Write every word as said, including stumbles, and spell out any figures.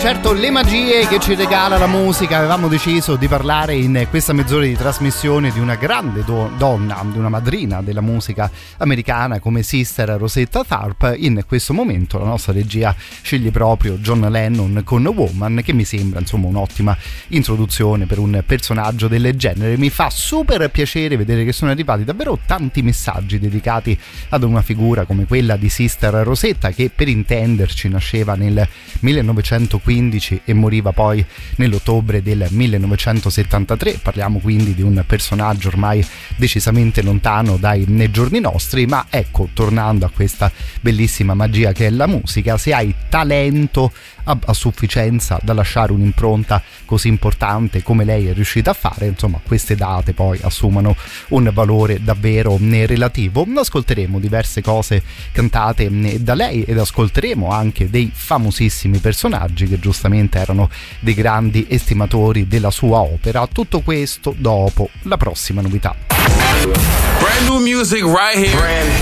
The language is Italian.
Certo, le magie che ci regala la musica. Avevamo deciso di parlare in questa mezz'ora di trasmissione di una grande do- donna, di una madrina della musica americana come Sister Rosetta Tharpe. In questo momento la nostra regia sceglie proprio John Lennon con Woman, che mi sembra insomma un'ottima introduzione per un personaggio del genere. Mi fa super piacere vedere che sono arrivati davvero tanti messaggi dedicati ad una figura come quella di Sister Rosetta, che per intenderci nasceva nel millenovecentoquindici e moriva poi nell'ottobre del millenovecentosettantatré. Parliamo quindi di un personaggio ormai decisamente lontano dai nei giorni nostri, ma ecco, tornando a questa bellissima magia che è la musica, se hai talento a, a sufficienza da lasciare un'impronta così importante come lei è riuscita a fare, insomma queste date poi assumono un valore davvero relativo. Ascolteremo diverse cose cantate da lei ed ascolteremo anche dei famosissimi personaggi che giustamente erano dei grandi estimatori della sua opera. Tutto questo dopo la prossima novità. Brand new music right here. Brand